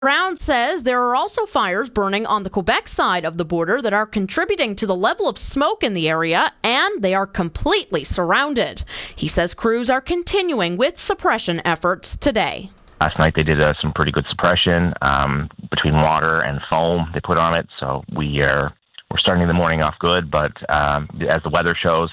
Brown says there are also fires burning on the Quebec side of the border that are contributing to the level of smoke in the area, and they are completely surrounded. He says crews are continuing with suppression efforts today. Last night they did some pretty good suppression between water and foam they put on it, so we're starting the morning off good, but as the weather shows,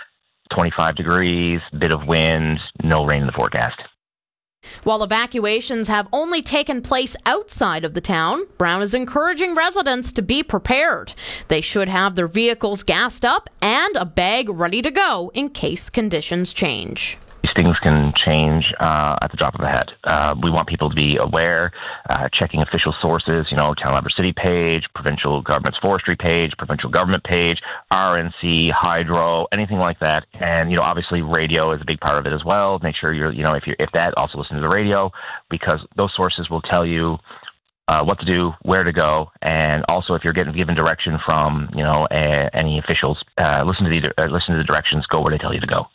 25 degrees, bit of wind, no rain in the forecast. While evacuations have only taken place outside of the town, Brown is encouraging residents to be prepared. They should have their vehicles gassed up and a bag ready to go in case conditions change. These things can change at the drop of a hat. We want people to be aware, checking official sources, Town Labrador City page, provincial government's forestry page, provincial government page, RNC, hydro, anything like that. And, obviously radio is a big part of it as well. Make sure if that, also listen to the radio, because those sources will tell you what to do, where to go, and also if you're getting given direction from, any officials, listen to the directions, go where they tell you to go.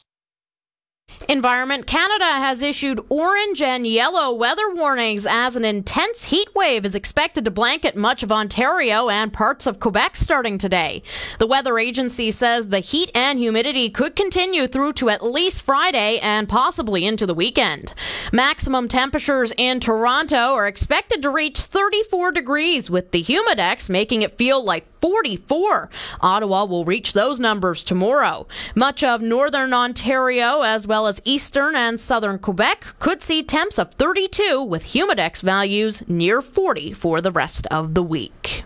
Environment Canada has issued orange and yellow weather warnings as an intense heat wave is expected to blanket much of Ontario and parts of Quebec starting today. The weather agency says the heat and humidity could continue through to at least Friday and possibly into the weekend. Maximum temperatures in Toronto are expected to reach 34 degrees, with the Humidex making it feel like 44. Ottawa will reach those numbers tomorrow. Much of northern Ontario, as well as eastern and southern Quebec, could see temps of 32 with Humidex values near 40 for the rest of the week.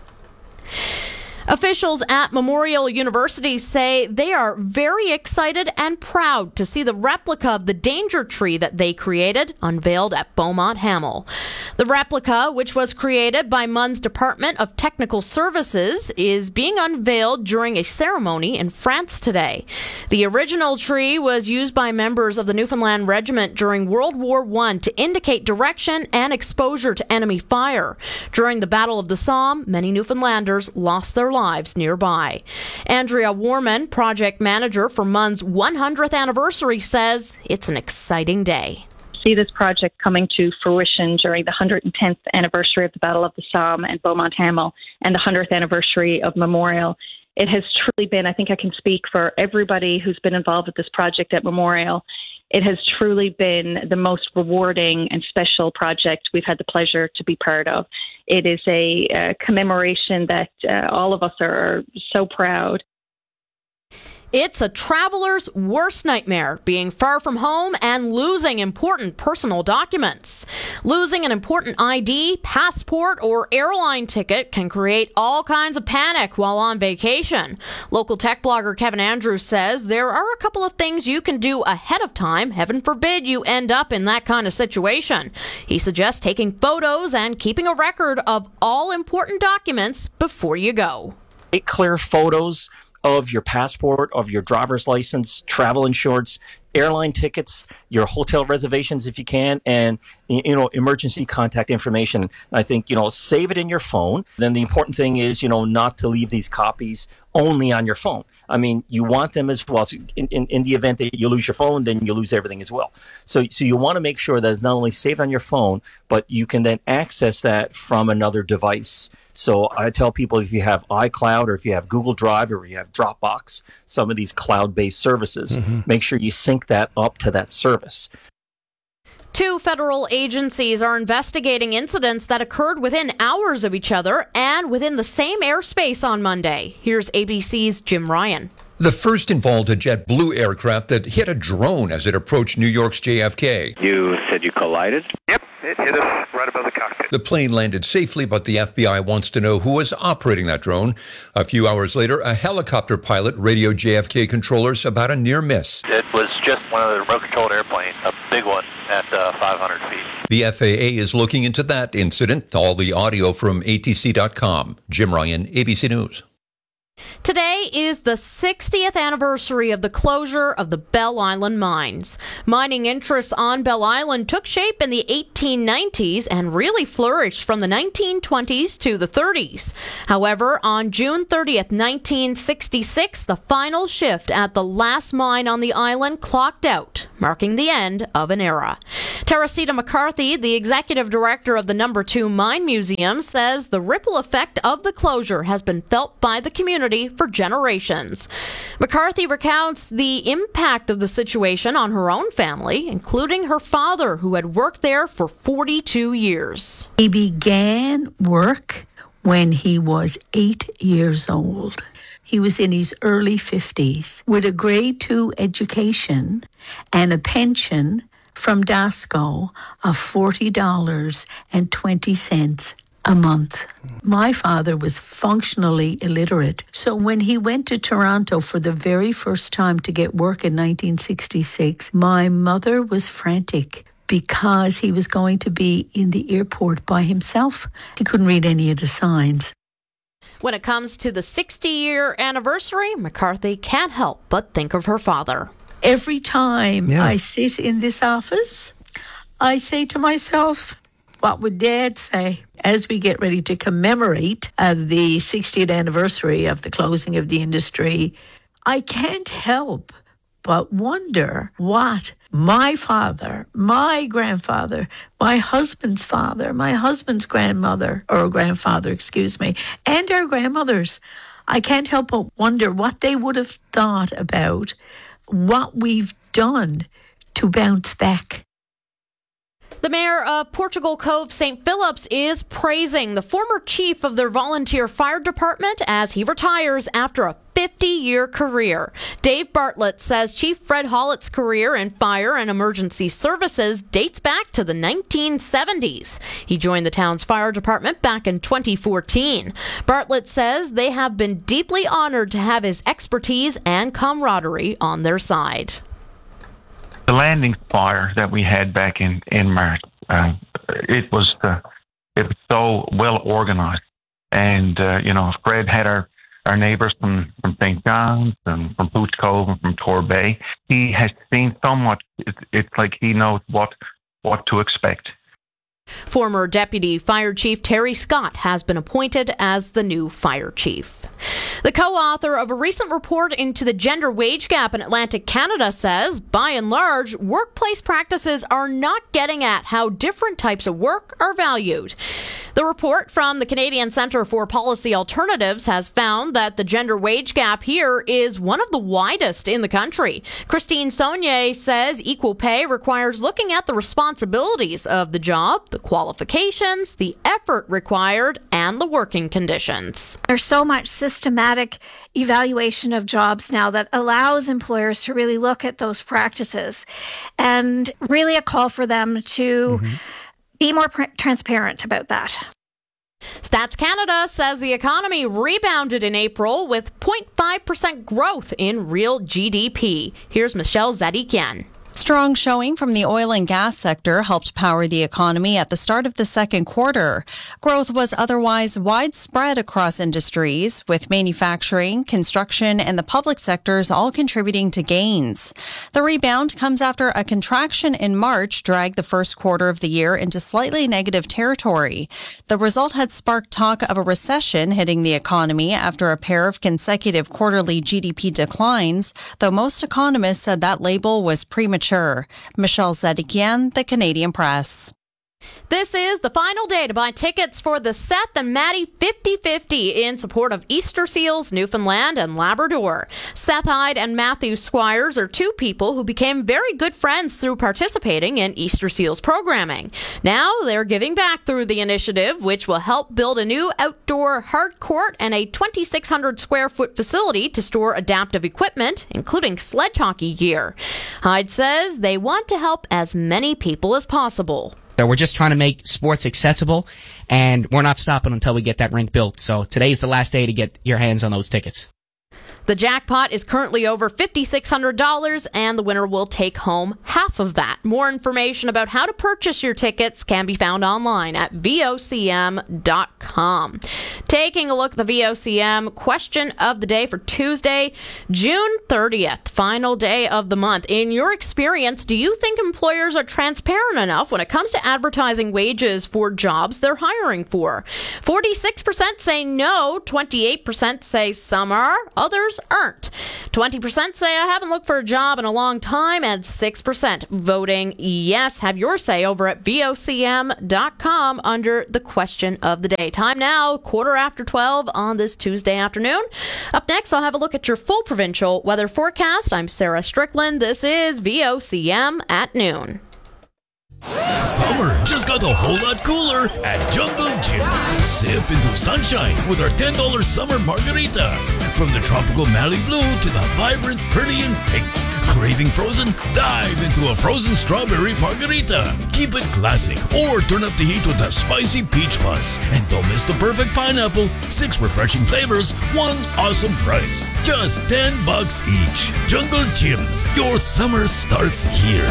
Officials at Memorial University say they are very excited and proud to see the replica of the danger tree that they created unveiled at Beaumont Hamel. The replica, which was created by MUN's Department of Technical Services, is being unveiled during a ceremony in France today. The original tree was used by members of the Newfoundland Regiment during World War I to indicate direction and exposure to enemy fire. During the Battle of the Somme, many Newfoundlanders lost their lives nearby. Andrea Warman, project manager for MUN's 100th anniversary, says it's an exciting day. See this project coming to fruition during the 110th anniversary of the Battle of the Somme and Beaumont Hamel and the 100th anniversary of Memorial. It has truly been, I think I can speak for everybody who's been involved with this project at Memorial, it has truly been the most rewarding and special project we've had the pleasure to be part of. It is a commemoration that all of us are so proud. It's a traveler's worst nightmare, being far from home and losing important personal documents. Losing an important ID, passport, or airline ticket can create all kinds of panic while on vacation. Local tech blogger Kevin Andrews says there are a couple of things you can do ahead of time. Heaven forbid you end up in that kind of situation. He suggests taking photos and keeping a record of all important documents before you go. Take clear photos of your passport, of your driver's license, travel insurance, airline tickets, your hotel reservations if you can, and emergency contact information. I think save it in your phone. Then the important thing is not to leave these copies only on your phone. I mean, you want them as well. So in the event that you lose your phone, then you lose everything as well. So you want to make sure that it's not only saved on your phone, but you can then access that from another device. So I tell people, if you have iCloud or if you have Google Drive or you have Dropbox, some of these cloud-based services, make sure you sync that up to that service. 2 federal agencies are investigating incidents that occurred within hours of each other and within the same airspace on Monday. Here's ABC's Jim Ryan. The first involved a JetBlue aircraft that hit a drone as it approached New York's JFK. You said you collided? Yep, it hit us right above the cockpit. The plane landed safely, but the FBI wants to know who was operating that drone. A few hours later, a helicopter pilot radioed JFK controllers about a near miss. It was just one of the remote-controlled airplanes, a big one at 500 feet. The FAA is looking into that incident. All the audio from ATC.com. Jim Ryan, ABC News. Today is the 60th anniversary of the closure of the Bell Island mines. Mining interests on Bell Island took shape in the 1890s and really flourished from the 1920s to the 30s. However, on June 30th, 1966, the final shift at the last mine on the island clocked out, marking the end of an era. Teresita McCarthy, the executive director of the No. 2 Mine Museum, says the ripple effect of the closure has been felt by the community for generations. McCarthy recounts the impact of the situation on her own family, including her father, who had worked there for 42 years. He began work when he was 8 years old. He was in his early 50s with a grade 2 education and a pension from DASCO of $40.20 a month. My father was functionally illiterate, so when he went to Toronto for the very first time to get work in 1966, my mother was frantic because he was going to be in the airport by himself. He couldn't read any of the signs. When it comes to the 60-year anniversary, McCarthy can't help but think of her father. Every time I sit in this office, I say to myself, what would Dad say? As we get ready to commemorate the 60th anniversary of the closing of the industry, I can't help but wonder what my father, my grandfather, my husband's father, my husband's grandmother, or grandfather, and our grandmothers, I can't help but wonder what they would have thought about what we've done to bounce back. The mayor of Portugal Cove St. Phillips is praising the former chief of their volunteer fire department as he retires after a 50-year career. Dave Bartlett says Chief Fred Hollett's career in fire and emergency services dates back to the 1970s. He joined the town's fire department back in 2014. Bartlett says they have been deeply honored to have his expertise and camaraderie on their side. The landing fire that we had back in March, it was so well organized, and Fred had our neighbors from St. John's and from Pooch Cove and from Torbay. He has seen so much. It's like he knows what to expect. Former Deputy Fire Chief Terry Scott has been appointed as the new fire chief. The co-author of a recent report into the gender wage gap in Atlantic Canada says, by and large, workplace practices are not getting at how different types of work are valued. The report from the Canadian Centre for Policy Alternatives has found that the gender wage gap here is one of the widest in the country. Christine Saunier says equal pay requires looking at the responsibilities of the job, the qualifications, the effort required, and the working conditions. There's so much systematic evaluation of jobs now that allows employers to really look at those practices, and really a call for them to be more transparent about that. Stats Canada says the economy rebounded in April with 0.5% growth in real GDP. Here's Michelle Zadikian. Strong showing from the oil and gas sector helped power the economy at the start of the second quarter. Growth was otherwise widespread across industries, with manufacturing, construction, and the public sectors all contributing to gains. The rebound comes after a contraction in March dragged the first quarter of the year into slightly negative territory. The result had sparked talk of a recession hitting the economy after a pair of consecutive quarterly GDP declines, though most economists said that label was premature. Michelle Zadikian, The Canadian Press. This is the final day to buy tickets for the Seth and Maddie 50-50 in support of Easter Seals, Newfoundland and Labrador. Seth Hyde and Matthew Squires are two people who became very good friends through participating in Easter Seals programming. Now they're giving back through the initiative, which will help build a new outdoor hard court and a 2,600 square foot facility to store adaptive equipment, including sledge hockey gear. Hyde says they want to help as many people as possible. So we're just trying to make sports accessible, and we're not stopping until we get that rink built. So today's the last day to get your hands on those tickets. The jackpot is currently over $5,600, and the winner will take home half of that. More information about how to purchase your tickets can be found online at VOCM.com. Taking a look at the VOCM question of the day for Tuesday, June 30th, final day of the month. In your experience, do you think employers are transparent enough when it comes to advertising wages for jobs they're hiring for? 46% say no, 28% say some are, others aren't. 20% say I haven't looked for a job in a long time, and 6% voting yes. Have your say over at VOCM.com under the question of the day. Time now, 12:15 on this Tuesday afternoon. Up next, I'll have a look at your full provincial weather forecast. I'm Sarah Strickland. This is VOCM at noon. Summer just got a whole lot cooler at Jungle Gyms. Sip into sunshine with our $10 summer margaritas. From the tropical Malibu blue to the vibrant Perdian pink. Craving frozen? Dive into a frozen strawberry margarita. Keep it classic or turn up the heat with a spicy peach fuzz. And don't miss the perfect pineapple. 6 refreshing flavors, 1 awesome price. Just $10 each. Jungle Gyms. Your summer starts here.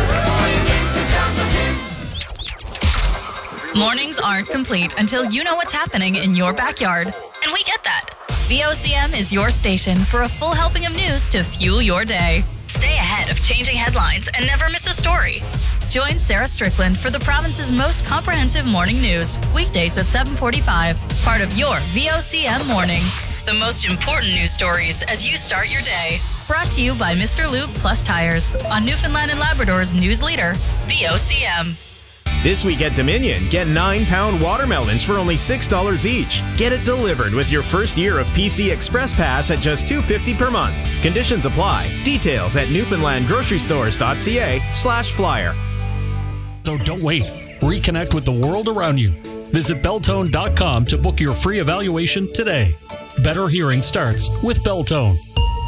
Mornings aren't complete until you know what's happening in your backyard. And we get that. VOCM is your station for a full helping of news to fuel your day. Stay ahead of changing headlines and never miss a story. Join Sarah Strickland for the province's most comprehensive morning news, weekdays at 7:45, part of your VOCM mornings. The most important news stories as you start your day. Brought to you by Mr. Lube Plus Tires on Newfoundland and Labrador's news leader, VOCM. This week at Dominion, get 9-pound watermelons for only $6 each. Get it delivered with your first year of PC Express Pass at just $2.50 per month. Conditions apply. Details at newfoundlandgrocerystores.ca/flyer. So don't wait. Reconnect with the world around you. Visit Belltone.com to book your free evaluation today. Better hearing starts with Belltone.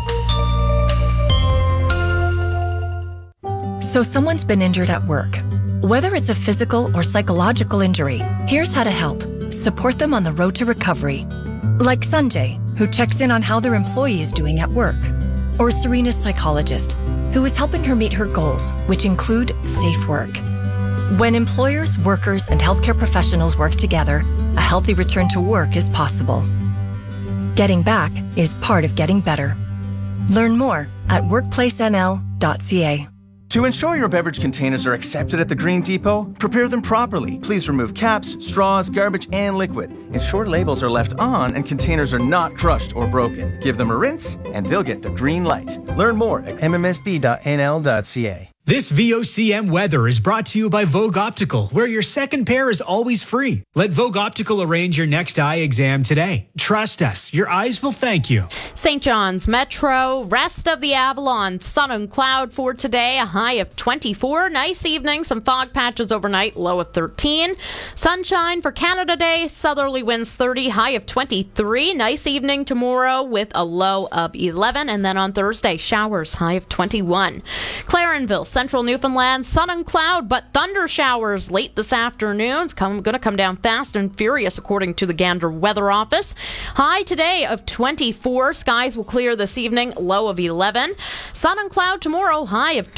So someone's been injured at work. Whether it's a physical or psychological injury, here's how to help. Support them on the road to recovery. Like Sanjay, who checks in on how their employee is doing at work. Or Serena's psychologist, who is helping her meet her goals, which include safe work. When employers, workers, and healthcare professionals work together, a healthy return to work is possible. Getting back is part of getting better. Learn more at workplacenl.ca. To ensure your beverage containers are accepted at the Green Depot, prepare them properly. Please remove caps, straws, garbage, and liquid. Ensure labels are left on and containers are not crushed or broken. Give them a rinse and they'll get the green light. Learn more at mmsb.nl.ca. This VOCM weather is brought to you by Vogue Optical, where your second pair is always free. Let Vogue Optical arrange your next eye exam today. Trust us, your eyes will thank you. St. John's Metro, rest of the Avalon, sun and cloud for today, a high of 24. Nice evening, some fog patches overnight, low of 13. Sunshine for Canada Day, southerly winds 30, high of 23. Nice evening tomorrow with a low of 11. And then on Thursday, showers, high of 21. Clarenville, Central Newfoundland, sun and cloud, but thunder showers late this afternoon. It's going to come down fast and furious, according to the Gander Weather Office. High today of 24. Skies will clear this evening, low of 11. Sun and cloud tomorrow, high of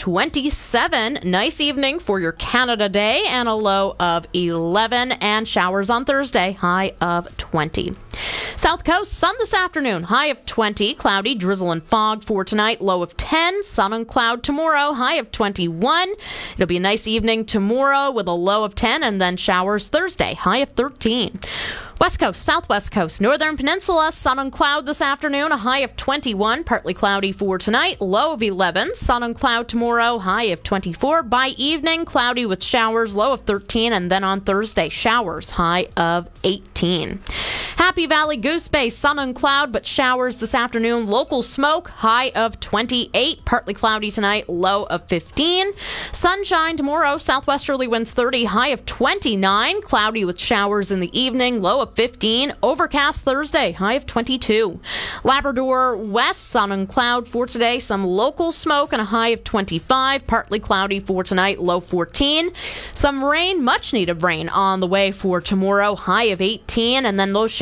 27. Nice evening for your Canada Day and a low of 11. And showers on Thursday, high of 20. South Coast, sun this afternoon, high of 20. Cloudy, drizzle and fog for tonight, low of 10. Sun and cloud tomorrow, high of 21. It'll be a nice evening tomorrow with a low of 10, and then showers Thursday, high of 13. West Coast, Southwest Coast, Northern Peninsula, sun and cloud this afternoon, a high of 21, partly cloudy for tonight, low of 11. Sun and cloud tomorrow, high of 24. By evening, cloudy with showers, low of 13, and then on Thursday, showers, high of 18. Happy Valley Goose Bay, sun and cloud, but showers this afternoon. Local smoke, high of 28, partly cloudy tonight, low of 15. Sunshine tomorrow, southwesterly winds 30, high of 29. Cloudy with showers in the evening, low of 15. Overcast Thursday, high of 22. Labrador West, sun and cloud for today. Some local smoke and a high of 25. Partly cloudy for tonight, low 14. Some rain, much needed rain on the way for tomorrow, high of 18. And then those showers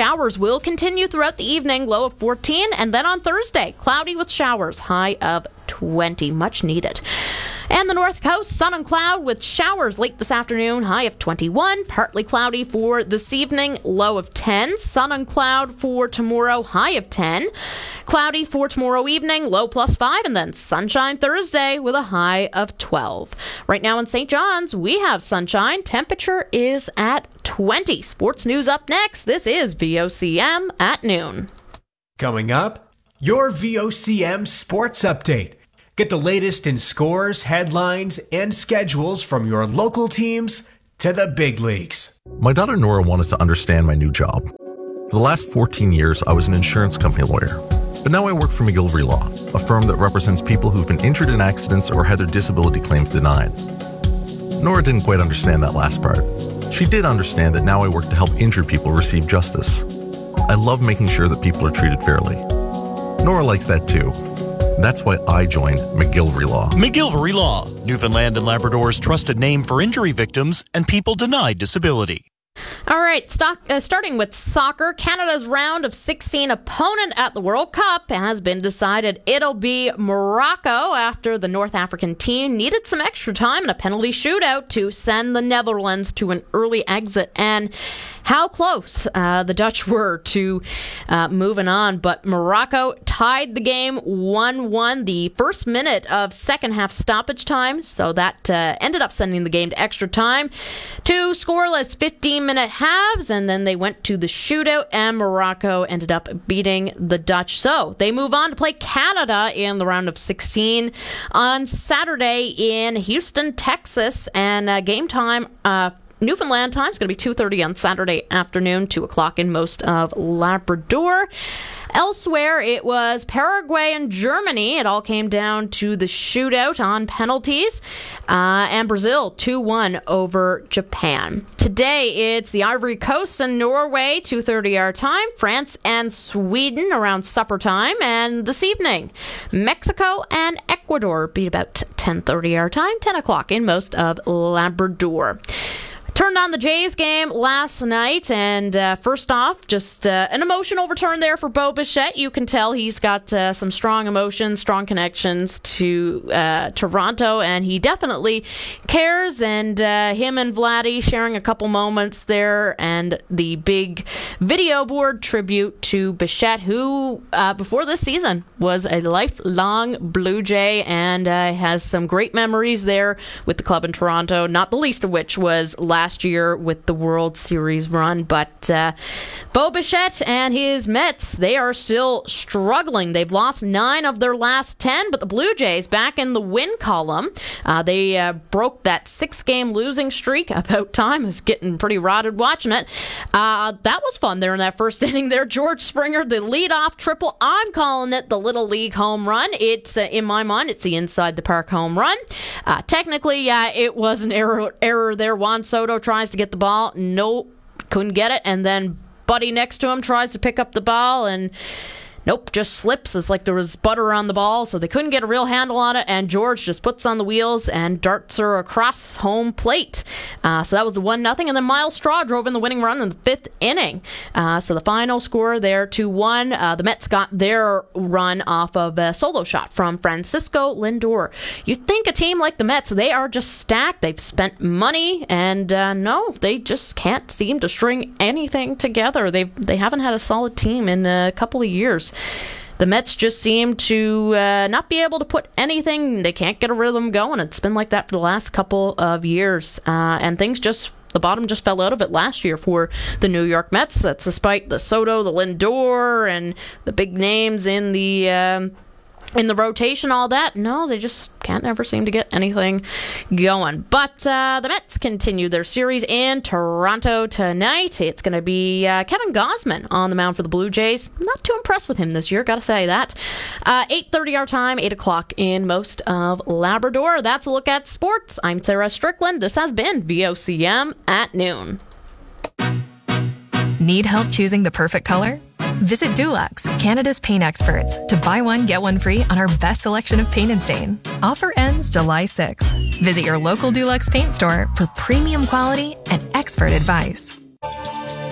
Showers will continue throughout the evening, low of 14. And then on Thursday, cloudy with showers, high of 20. Much needed. And the North Coast, sun and cloud with showers late this afternoon, high of 21. Partly cloudy for this evening, low of 10. Sun and cloud for tomorrow, high of 10. Cloudy for tomorrow evening, low plus 5. And then sunshine Thursday with a high of 12. Right now in St. John's, we have sunshine. Temperature is at 20. Sports news up next. This is VOCM at noon. Coming up, your VOCM Sports Update. Get the latest in scores, headlines, and schedules from your local teams to the big leagues. My daughter Nora wanted to understand my new job. For the last 14 years, I was an insurance company lawyer. But now I work for McGillivray Law, a firm that represents people who've been injured in accidents or had their disability claims denied. Nora didn't quite understand that last part. She did understand that now I work to help injured people receive justice. I love making sure that people are treated fairly. Nora likes that too. That's why I joined McGillivray Law. McGillivray Law, Newfoundland and Labrador's trusted name for injury victims and people denied disability. All right, starting with soccer, Canada's round of 16 opponent at the World Cup has been decided. It'll be Morocco after the North African team needed some extra time in a penalty shootout to send the Netherlands to an early exit. And how close the Dutch were to moving on. But Morocco tied the game 1-1 the first minute of second half stoppage time. So that ended up sending the game to extra time. 2 scoreless 15-minute halves, and then they went to the shootout, and Morocco ended up beating the Dutch. So they move on to play Canada in the round of 16 on Saturday in Houston, Texas, and game time Newfoundland time is going to be 2:30 on Saturday afternoon, 2 o'clock in most of Labrador. Elsewhere, it was Paraguay and Germany. It all came down to the shootout on penalties. And Brazil, 2-1 over Japan. Today, it's the Ivory Coast and Norway, 2:30 our time. France and Sweden around supper time. And this evening, Mexico and Ecuador beat about 10:30 our time, 10 o'clock in most of Labrador. Turned on the Jays game last night, and first off, just an emotional return there for Bo Bichette. You can tell he's got some strong emotions, strong connections to Toronto, and he definitely cares, and him and Vladdy sharing a couple moments there, and the big video board tribute to Bichette, who, before this season, was a lifelong Blue Jay, and has some great memories there with the club in Toronto, not the least of which was last year with the World Series run. But Bo Bichette and his Mets, they are still struggling. They've lost 9 of their last 10, but the Blue Jays back in the win column. They broke that 6-game losing streak. About time. I was getting pretty rotted watching it. That was fun there in that first inning there. George Springer, the leadoff triple. I'm calling it the Little League home run. It's, in my mind, it's the inside the park home run. Technically, it was an error there. Juan Soto tries to get the ball. Nope, couldn't get it. And then Buddy next to him tries to pick up the ball, and nope, just slips. It's like there was butter on the ball, so they couldn't get a real handle on it, and George just puts on the wheels and darts her across home plate. So that was the 1-0, and then Miles Straw drove in the winning run in the 5th inning. So the final score there, 2-1. The Mets got their run off of a solo shot from Francisco Lindor. You'd think a team like the Mets, they are just stacked. They've spent money, and no, they just can't seem to string anything together. They haven't had a solid team in a couple of years. The Mets just seem to not be able to put anything. They can't get a rhythm going. It's been like that for the last couple of years. And things just, the bottom just fell out of it last year for the New York Mets. That's despite the Soto, the Lindor, and the big names in the rotation, all that. No, they just can't ever seem to get anything going. But the Mets continue their series in Toronto tonight. It's going to be Kevin Gausman on the mound for the Blue Jays. Not too impressed with him this year, gotta say that. 8:30 our time, 8 o'clock in most of Labrador. That's a look at sports. I'm Sarah Strickland. This has been VOCM at noon. Need help choosing the perfect color? Visit Dulux, Canada's paint experts, to buy one, get one free on our best selection of paint and stain. Offer ends July 6th. Visit your local Dulux paint store for premium quality and expert advice.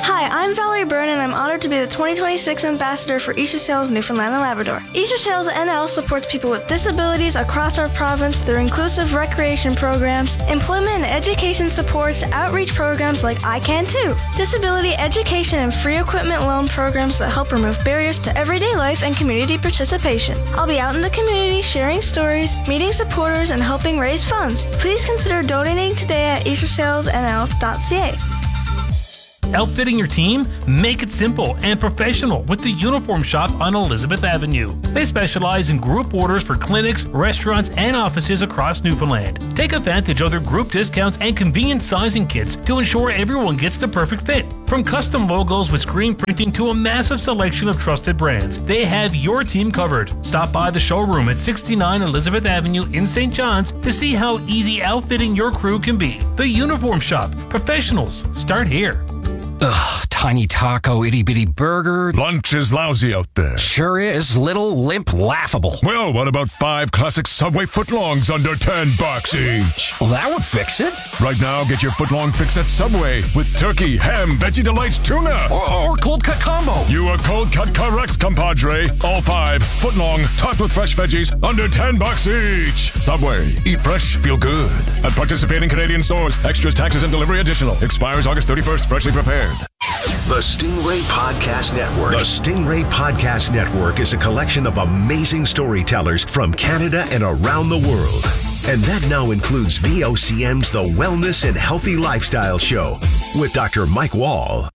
Hi, I'm Valerie Byrne, and I'm honored to be the 2026 ambassador for Easter Sails Newfoundland and Labrador. Easter Sails NL supports people with disabilities across our province through inclusive recreation programs, employment and education supports, outreach programs like I Can Too, disability education and free equipment loan programs that help remove barriers to everyday life and community participation. I'll be out in the community sharing stories, meeting supporters, and helping raise funds. Please consider donating today at eastersailsnl.ca. Outfitting your team? Make it simple and professional with the Uniform Shop on Elizabeth Avenue. They specialize in group orders for clinics, restaurants, and offices across Newfoundland. Take advantage of their group discounts and convenient sizing kits to ensure everyone gets the perfect fit. From custom logos with screen printing to a massive selection of trusted brands, they have your team covered. Stop by the showroom at 69 Elizabeth Avenue in St. John's to see how easy outfitting your crew can be. The Uniform Shop. Professionals start here. Ugh, tiny taco, itty-bitty burger. Lunch is lousy out there. Sure is. Little, limp, laughable. Well, what about 5 classic Subway footlongs under $10 each? Well, that would fix it. Right now, get your footlong fix at Subway with turkey, ham, Veggie Delights, tuna. Or cold cut combo. You are cold cut correct, compadre. All 5 footlong, topped with fresh veggies, under $10 each. Subway. Eat fresh, feel good. At participating Canadian stores. Extras, taxes, and delivery additional. Expires August 31st. Freshly prepared. The Stingray Podcast Network. The Stingray Podcast Network is a collection of amazing storytellers from Canada and around the world. And that now includes VOCM's The Wellness and Healthy Lifestyle Show with Dr. Mike Wall.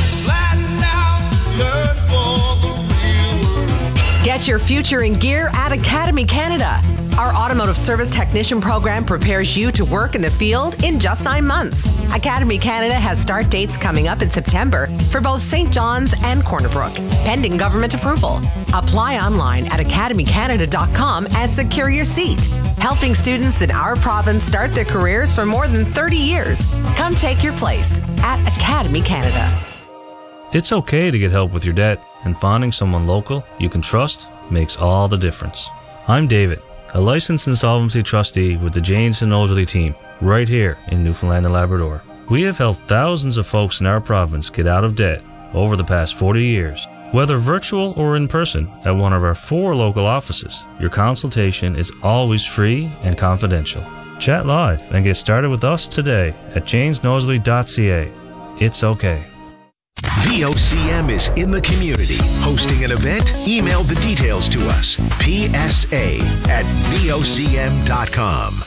Get your future in gear at Academy Canada. Our automotive service technician program prepares you to work in the field in just 9 months. Academy Canada has start dates coming up in September for both St. John's and Corner Brook, pending government approval. Apply online at academycanada.com and secure your seat. Helping students in our province start their careers for more than 30 years. Come take your place at Academy Canada. It's okay to get help with your debt, and finding someone local you can trust makes all the difference. I'm David, a licensed insolvency trustee with the Janes and Nosworthy team, right here in Newfoundland and Labrador. We have helped thousands of folks in our province get out of debt over the past 40 years. Whether virtual or in person at one of our 4 local offices, your consultation is always free and confidential. Chat live and get started with us today at janesnosworthy.ca. It's okay. VOCM is in the community. Hosting an event? Email the details to us. PSA@VOCM.com.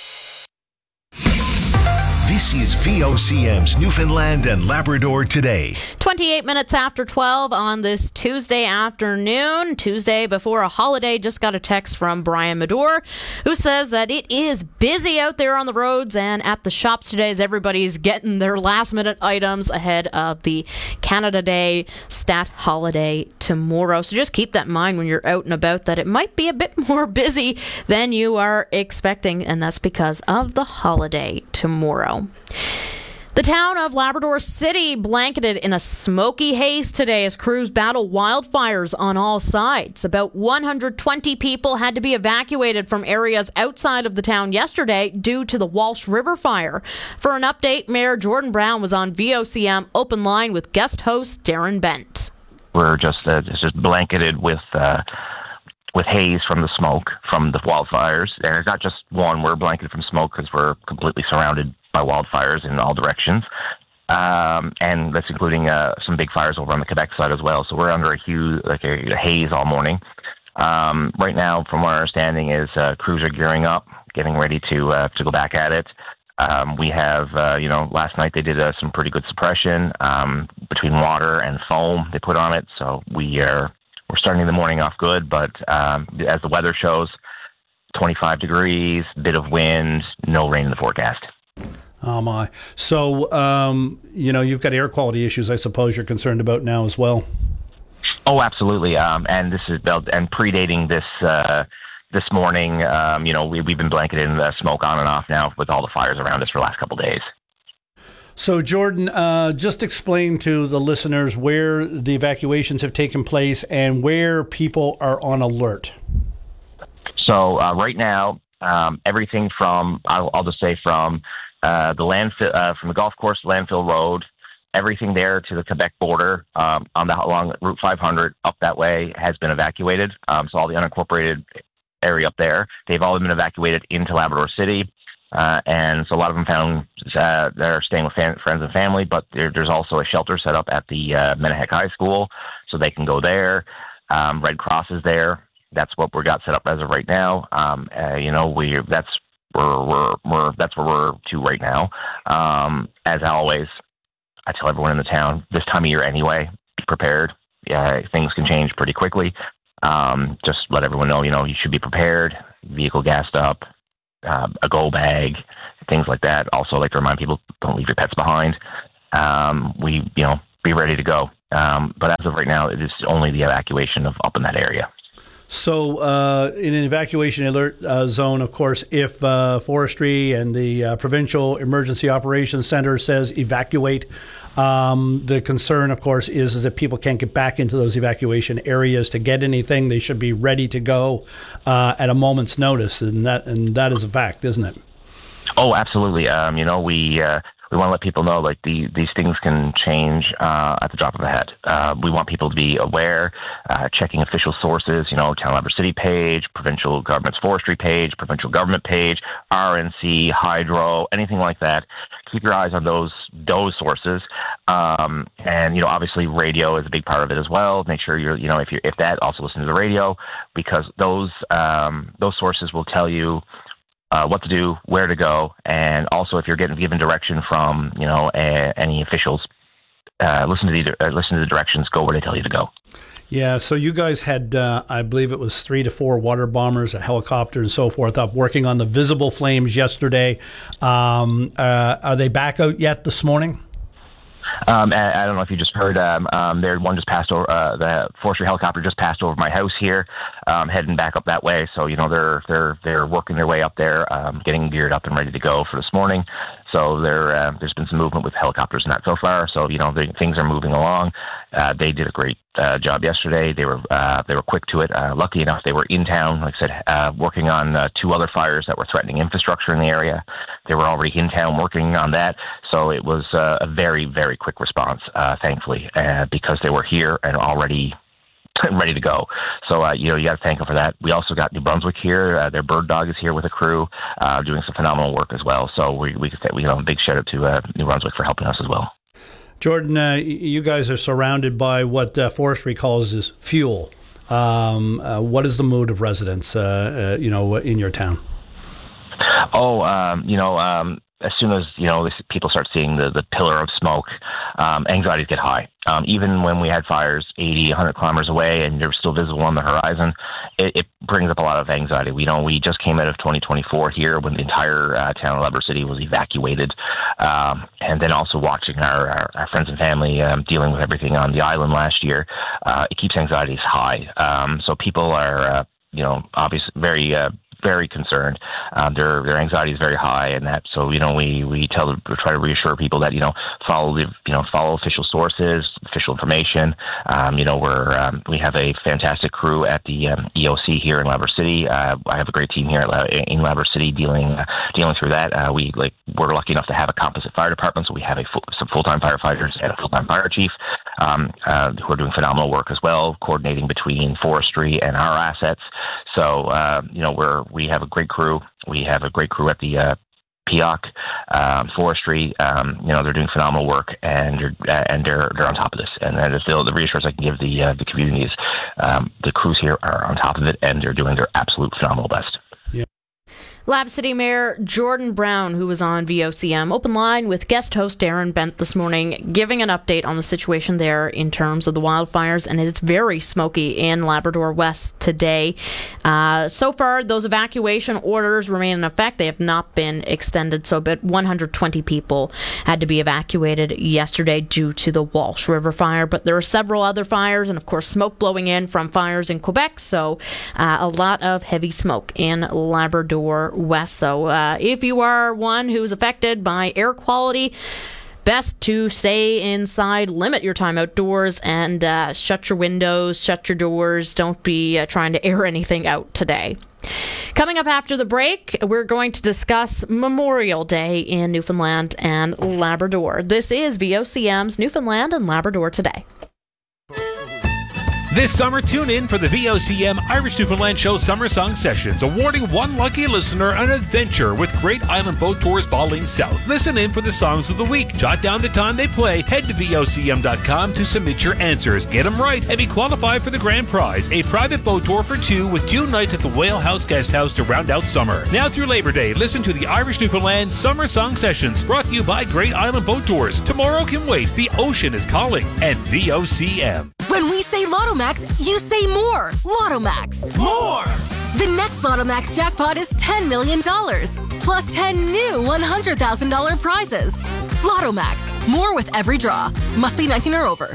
This is VOCM's Newfoundland and Labrador Today. 28 minutes after 12 on this Tuesday afternoon. Tuesday before a holiday. Just got a text from Brian Madore, who says that it is busy out there on the roads and at the shops today as everybody's getting their last-minute items ahead of the Canada Day stat holiday tomorrow. So just keep that in mind when you're out and about, that it might be a bit more busy than you are expecting, and that's because of the holiday tomorrow. The town of Labrador City blanketed in a smoky haze today as crews battle wildfires on all sides. About 120 people had to be evacuated from areas outside of the town yesterday due to the Walsh River fire. For an update, Mayor Jordan Brown was on VOCM Open Line with guest host Darren Bent. We're just blanketed with haze from the smoke from the wildfires. And it's not just one. We're blanketed from smoke because we're completely surrounded by wildfires in all directions. And that's including some big fires over on the Quebec side as well. So we're under a huge, a haze all morning. Right now, from our understanding, is crews are gearing up, getting ready to go back at it. We have, last night they did some pretty good suppression between water and foam they put on it. So we're starting the morning off good, but as the weather shows, 25 degrees, bit of wind, no rain in the forecast. Oh, my. So, you've got air quality issues, I suppose, you're concerned about now as well. Oh, absolutely. And this is predating this morning. We've been blanketed in the smoke on and off now with all the fires around us for the last couple of days. So, Jordan, just explain to the listeners where the evacuations have taken place and where people are on alert. So, right now, everything from, I'll just say from the landfill, from the golf course, landfill road, everything there to the Quebec border along Route 500 up that way has been evacuated. So all the unincorporated area up there, they've all been evacuated into Labrador City. And so a lot of them found they're staying with friends and family, but there's also a shelter set up at the Menahek High School, so they can go there. Red Cross is there. That's what we got set up as of right now. That's where we're to right now. As always, I tell everyone in the town this time of year anyway, be prepared. Yeah, things can change pretty quickly. Just let everyone know, you should be prepared. Vehicle gassed up. A go bag, things like that. Also, I like to remind people, don't leave your pets behind. Be ready to go. But as of right now, it is only the evacuation of up in that area. So, in an evacuation alert zone, of course, if Forestry and the Provincial Emergency Operations Center says evacuate, the concern, of course, is that people can't get back into those evacuation areas to get anything. They should be ready to go at a moment's notice, and that is a fact, isn't it? Oh, absolutely. We want to let people know, like, these things can change at the drop of a hat. We want people to be aware, checking official sources, Town Labrador City page, provincial government's forestry page, provincial government page, RNC, hydro, anything like that. Keep your eyes on those sources. And, obviously radio is a big part of it as well. Make sure if that, also listen to the radio, because those sources will tell you what to do, where to go, and also if you're getting given direction from any officials, listen to the directions. Go where they tell you to go. Yeah. So you guys had, I believe it was 3 to 4 water bombers, a helicopter, and so forth, up working on the visible flames yesterday. Are they back out yet this morning? I don't know if you just heard. One just passed over. The forestry helicopter just passed over my house here, heading back up that way. So they're working their way up there, getting geared up and ready to go for this morning. So there's been some movement with helicopters and that so far. So things are moving along. They did a great job yesterday. They were quick to it. Lucky enough, they were in town, like I said, working on 2 other fires that were threatening infrastructure in the area. They were already in town working on that. So it was a very, very quick response, thankfully, because they were here and already ready to go. So, you got to thank them for that. We also got New Brunswick here. Their bird dog is here with a crew, doing some phenomenal work as well. So we could say, a big shout out to New Brunswick for helping us as well. Jordan, you guys are surrounded by what Forestry calls as fuel. What is the mood of residents, in your town? As soon as, people start seeing the pillar of smoke, anxieties get high. Even when we had fires 80, 100 kilometers away and they're still visible on the horizon, it brings up a lot of anxiety. We just came out of 2024 here when the entire town of Labrador City was evacuated. And then also watching our friends and family dealing with everything on the island last year, it keeps anxieties high. So people are, obviously very concerned. Their anxiety is very high, and that. So we try to reassure people that follow official sources, official information. We have a fantastic crew at the EOC here in Labrador City. I have a great team here in Labrador City dealing through that. We're lucky enough to have a composite fire department, so we have some full-time firefighters and a full-time fire chief who are doing phenomenal work as well, coordinating between forestry and our assets. So we have a great crew. We have a great crew at the PEOC, forestry. They're doing phenomenal work, and they're on top of this. And that is the reassurance I can give the communities. The crews here are on top of it, and they're doing their absolute phenomenal best. Lab City Mayor Jordan Brown, who was on VOCM Open Line with guest host Darren Bent this morning, giving an update on the situation there in terms of the wildfires, and it's very smoky in Labrador West today. So far, those evacuation orders remain in effect. They have not been extended, so about 120 people had to be evacuated yesterday due to the Walsh River fire, but there are several other fires, and of course smoke blowing in from fires in Quebec, so a lot of heavy smoke in Labrador West. So if you are one who's affected by air quality, best to stay inside, limit your time outdoors, and shut your windows, shut your doors. Don't be trying to air anything out today. Coming up after the break, we're going to discuss Memorial Day in Newfoundland and Labrador. This is VOCM's Newfoundland and Labrador Today. This summer, tune in for the VOCM Irish Newfoundland Show Summer Song Sessions, awarding one lucky listener an adventure with Great Island Boat Tours Balling South. Listen in for the songs of the week. Jot down the time they play. Head to VOCM.com to submit your answers. Get them right and be qualified for the grand prize, a private boat tour for two with 2 nights at the Whale House Guest House to round out summer. Now through Labor Day, listen to the Irish Newfoundland Summer Song Sessions, brought to you by Great Island Boat Tours. Tomorrow can wait. The ocean is calling. And VOCM. When we say Lotto Max, you say more. Lotto Max. More! The next Lotto Max jackpot is $10 million, plus 10 new $100,000 prizes. Lotto Max. More with every draw. Must be 19 or over.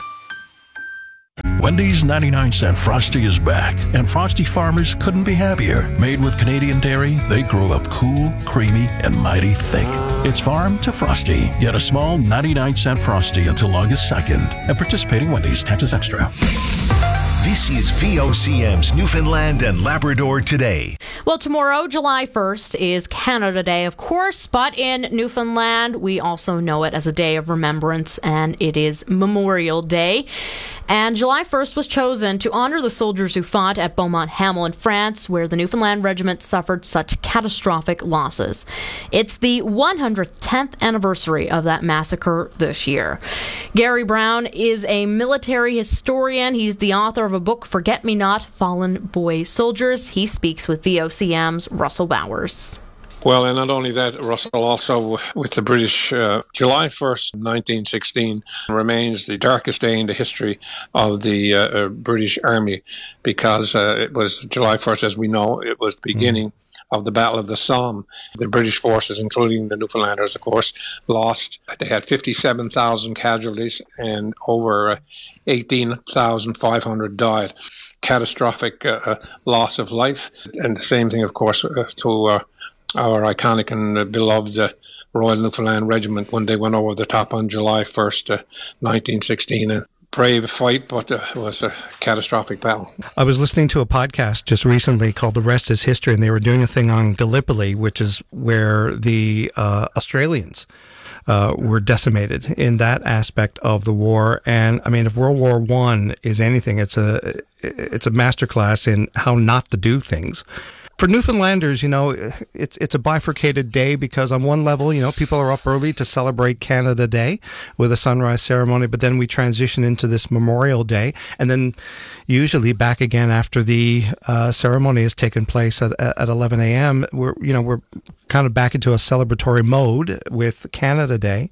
Wendy's 99-cent Frosty is back, and Frosty farmers couldn't be happier. Made with Canadian dairy, they grow up cool, creamy, and mighty thick. It's farm to Frosty. Get a small 99-cent Frosty until August 2nd at participating Wendy's. Taxes extra. This is VOCM's Newfoundland and Labrador Today. Well, tomorrow, July 1st, is Canada Day, of course, but in Newfoundland, we also know it as a day of remembrance, and it is Memorial Day. And July 1st was chosen to honor the soldiers who fought at Beaumont-Hamel in France, where the Newfoundland Regiment suffered such catastrophic losses. It's the 110th anniversary of that massacre this year. Gary Brown is a military historian. He's the author of a book, Forget-Me-Not, Fallen Boy Soldiers. He speaks with VOCM's Russell Bowers. Well, and not only that, Russell, also with the British, July 1st, 1916 remains the darkest day in the history of the British Army, because it was July 1st, as we know, it was the beginning of the Battle of the Somme. The British forces, including the Newfoundlanders, of course, lost. They had 57,000 casualties and over 18,500 died. Catastrophic loss of life. And the same thing, of course, to our iconic and beloved Royal Newfoundland Regiment when they went over the top on July 1st, 1916. A brave fight, but it was a catastrophic battle. I was listening to a podcast just recently called The Rest is History, and they were doing a thing on Gallipoli, which is where the Australians were decimated in that aspect of the war. And I mean, if World War I is anything, it's a masterclass in how not to do things. For Newfoundlanders, you know, it's a bifurcated day because on one level, you know, people are up early to celebrate Canada Day with a sunrise ceremony, but then we transition into this Memorial Day, and then usually back again after the ceremony has taken place at 11 a.m. We're kind of back into a celebratory mode with Canada Day.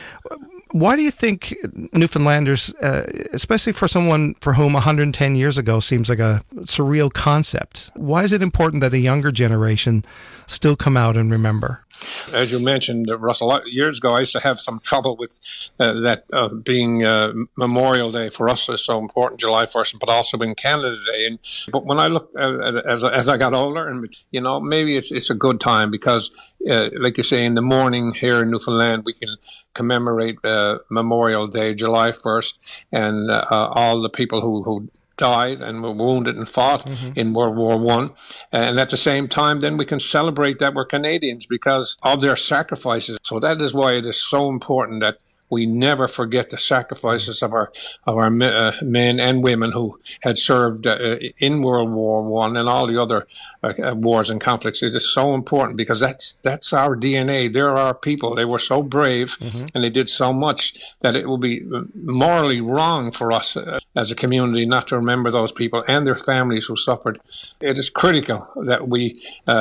Why do you think Newfoundlanders, especially for someone for whom 110 years ago seems like a surreal concept, why is it important that the younger generation still come out and remember? As you mentioned, Russell, years ago I used to have some trouble with that being Memorial Day for us is so important, July 1st, but also in Canada Day. But when I look at it as I got older, and you know, maybe it's a good time because, like you say, in the morning here in Newfoundland, we can commemorate Memorial Day, July 1st, and all the people who died and were wounded and fought in World War I. And at the same time, then we can celebrate that we're Canadians because of their sacrifices. So that is why it is so important that we never forget the sacrifices of our men and women who had served in World War I and all the other wars and conflicts. It is so important because that's our DNA. They're our people. They were so brave and they did so much that it will be morally wrong for us as a community not to remember those people and their families who suffered. It is critical that we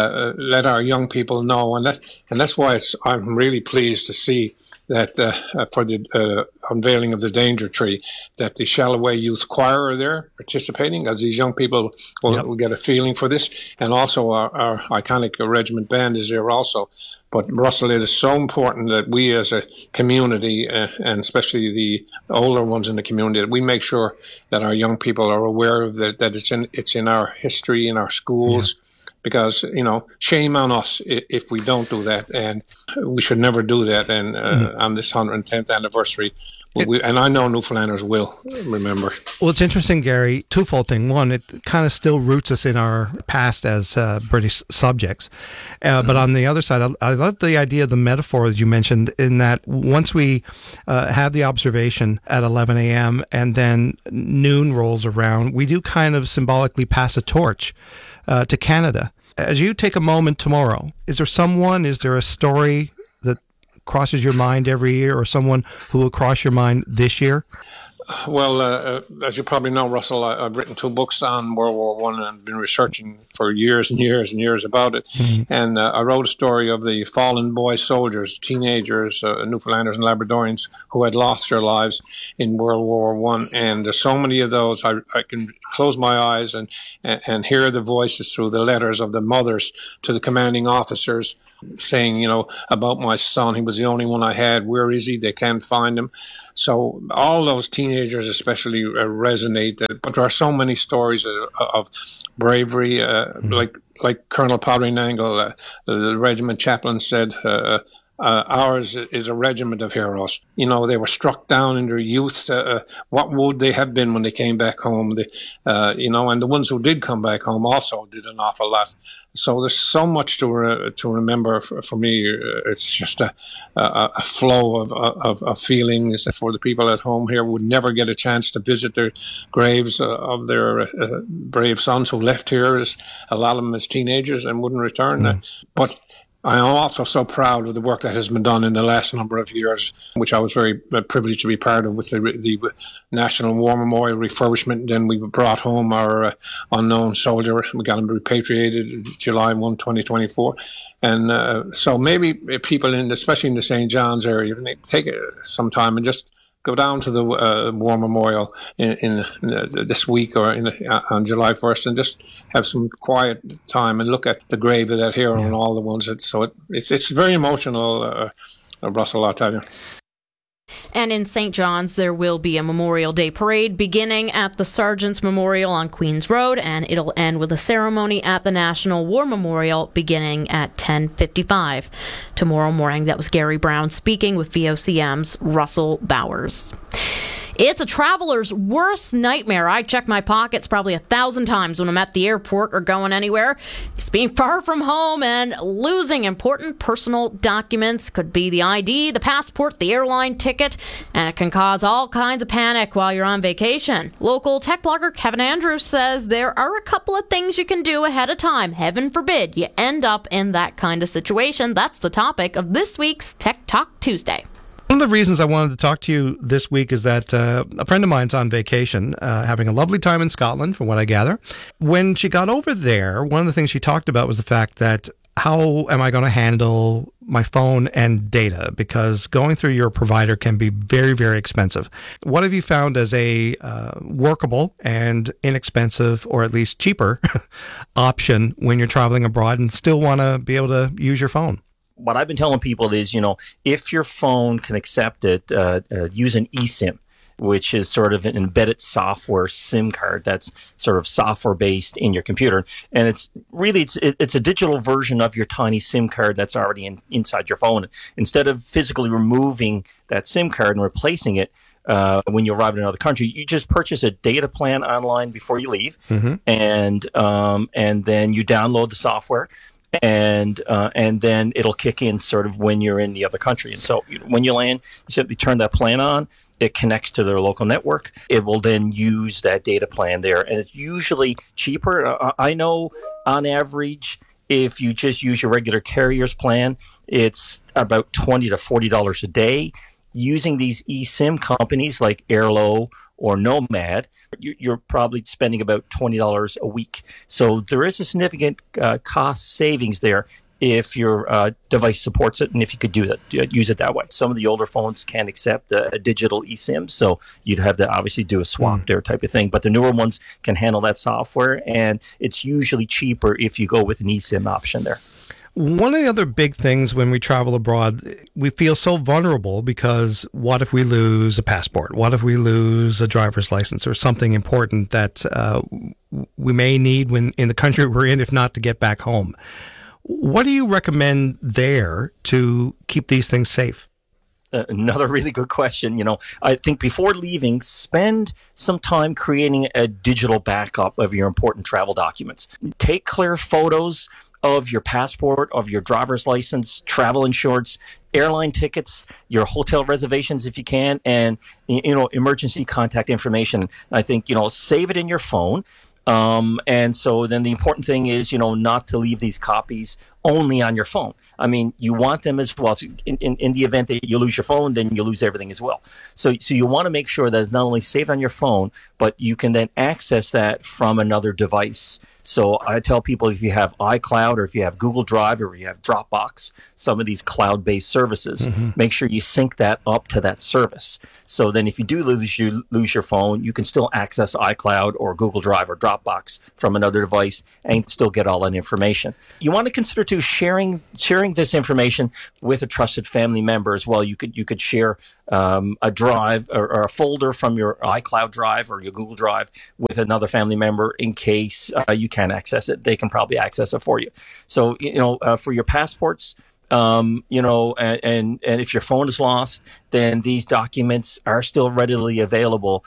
let our young people know, and that's why I'm really pleased to see that for the unveiling of the Danger Tree, that the Shalloway Youth Choir are there participating, as these young people will get a feeling for this, and also our iconic regiment band is there also. But Russell, it is so important that we as a community, and especially the older ones in the community, that we make sure that our young people are aware of that it's in our history, in our schools. Yeah. Because, you know, shame on us if we don't do that, and we should never do that. And on this 110th anniversary, And I know Newfoundlanders will remember. Well, it's interesting, Gary, twofold thing. One, it kind of still roots us in our past as British subjects. But on the other side, I love the idea of the metaphor that you mentioned, in that once we have the observation at 11 a.m. and then noon rolls around, we do kind of symbolically pass a torch to Canada. As you take a moment tomorrow, is there a story that crosses your mind every year, or someone who will cross your mind this year? Well, as you probably know, Russell, I've written 2 books on World War I, and I've been researching for years and years and years about it. Mm-hmm. And I wrote a story of the fallen boy soldiers, teenagers, Newfoundlanders and Labradorians, who had lost their lives in World War I. And there's so many of those, I can close my eyes and hear the voices through the letters of the mothers to the commanding officers, saying, about my son. He was the only one I had. Where is he? They can't find him. So all those teenagers especially resonate. But there are so many stories of bravery, like Colonel Powdery-Nangle, the regiment chaplain said, ours is a regiment of heroes. They were struck down in their youth. What would they have been when they came back home? And the ones who did come back home also did an awful lot. So there's so much to remember for me. It's just a flow of feelings. For the people at home here would never get a chance to visit their graves of their brave sons who left here, a lot of them as teenagers, and wouldn't return. But I am also so proud of the work that has been done in the last number of years, which I was very privileged to be part of, with the National War Memorial refurbishment. Then we brought home our unknown soldier. We got him repatriated July 1, 2024. And so maybe people, especially in the St. John's area, they take some time and just go down to the War Memorial in this week or on July 1st and just have some quiet time and look at the grave of that hero and all the ones. It's very emotional, Russell, I'll tell you. And in St. John's, there will be a Memorial Day parade beginning at the Sergeant's Memorial on Queens Road, and it'll end with a ceremony at the National War Memorial beginning at 10:55 tomorrow morning. That was Gary Brown speaking with VOCM's Russell Bowers. It's a traveler's worst nightmare. I check my pockets probably 1,000 times when I'm at the airport or going anywhere. It's being far from home and losing important personal documents. Could be the ID, the passport, the airline ticket, and it can cause all kinds of panic while you're on vacation. Local tech blogger Kevin Andrews says there are a couple of things you can do ahead of time. Heaven forbid you end up in that kind of situation. That's the topic of this week's Tech Talk Tuesday. One of the reasons I wanted to talk to you this week is that a friend of mine's on vacation, having a lovely time in Scotland, from what I gather. When she got over there, one of the things she talked about was the fact that how am I going to handle my phone and data? Because going through your provider can be very, very expensive. What have you found as a workable and inexpensive, or at least cheaper, option when you're traveling abroad and still want to be able to use your phone? What I've been telling people is, if your phone can accept it, use an eSIM, which is sort of an embedded software SIM card that's sort of software based in your computer. And it's a digital version of your tiny SIM card that's already inside your phone. Instead of physically removing that SIM card and replacing it, when you arrive in another country, you just purchase a data plan online before you leave, and then you download the software. And then it'll kick in sort of when you're in the other country. And so when you land, you simply turn that plan on. It connects to their local network. It will then use that data plan there. And it's usually cheaper. I know on average, if you just use your regular carrier's plan, it's about $20 to $40 a day. Using these eSIM companies like Airlo or Nomad, you're probably spending about $20 a week. So there is a significant cost savings there if your device supports it, and if you could use it that way. Some of the older phones can't accept a digital eSIM, so you'd have to obviously do a swap there type of thing. But the newer ones can handle that software, and it's usually cheaper if you go with an eSIM option there. One of the other big things when we travel abroad, we feel so vulnerable because what if we lose a passport? What if we lose a driver's license or something important that we may need when in the country we're in, if not to get back home? What do you recommend there to keep these things safe? another really good question. I think before leaving, spend some time creating a digital backup of your important travel documents. Take clear photos of your passport, of your driver's license, travel insurance, airline tickets, your hotel reservations if you can, and emergency contact information. I think save it in your phone. And so then the important thing is, not to leave these copies only on your phone. I mean, you want them as well. So in the event that you lose your phone, then you lose everything as well. So you want to make sure that it's not only saved on your phone, but you can then access that from another device. So I tell people, if you have iCloud or if you have Google Drive or you have Dropbox, some of these cloud-based services, make sure you sync that up to that service. So then if you do lose your phone, you can still access iCloud or Google Drive or Dropbox from another device and still get all that information. You want to consider too sharing this information with a trusted family member as well. You could share a drive or a folder from your iCloud drive or your Google Drive with another family member in case you can't access it. They can probably access it for you. So for your passports, and if your phone is lost, then these documents are still readily available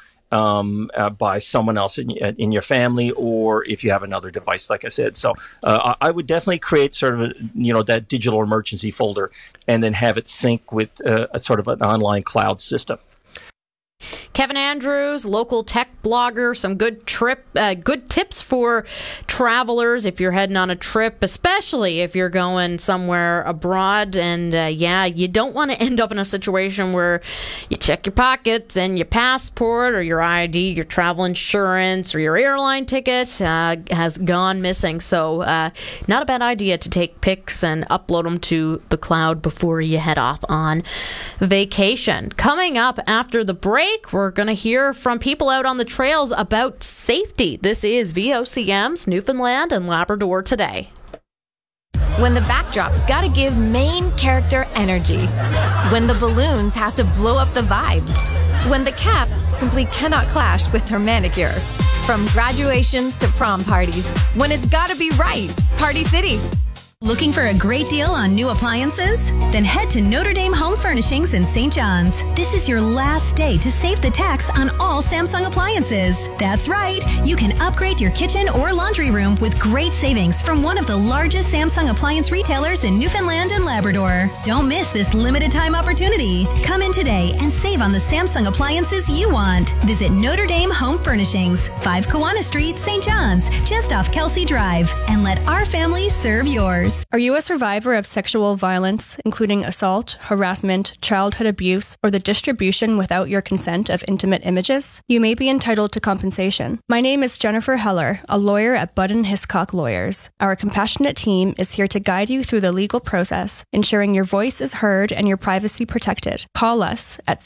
by someone else in your family, or if you have another device, like I said. So I would definitely create sort of that digital emergency folder and then have it sync with a sort of an online cloud system. Kevin Andrews, local tech blogger, some good tips for travelers if you're heading on a trip, especially if you're going somewhere abroad. And you don't want to end up in a situation where you check your pockets and your passport or your ID, your travel insurance, or your airline ticket has gone missing. So not a bad idea to take pics and upload them to the cloud before you head off on vacation. Coming up after the break, we're going to hear from people out on the trails about safety. This is VOCM's Newfoundland and Labrador Today. When the backdrop's got to give main character energy. When the balloons have to blow up the vibe. When the cap simply cannot clash with her manicure. From graduations to prom parties. When it's got to be right. Party City. Looking for a great deal on new appliances? Then head to Notre Dame Home Furnishings in St. John's. This is your last day to save the tax on all Samsung appliances. That's right. You can upgrade your kitchen or laundry room with great savings from one of the largest Samsung appliance retailers in Newfoundland and Labrador. Don't miss this limited time opportunity. Come in today and save on the Samsung appliances you want. Visit Notre Dame Home Furnishings, 5 Kiwanis Street, St. John's, just off Kelsey Drive, and let our family serve yours. Are you a survivor of sexual violence, including assault, harassment, childhood abuse, or the distribution without your consent of intimate images? You may be entitled to compensation. My name is Jennifer Heller, a lawyer at Budden Hiscock Lawyers. Our compassionate team is here to guide you through the legal process, ensuring your voice is heard and your privacy protected. Call us at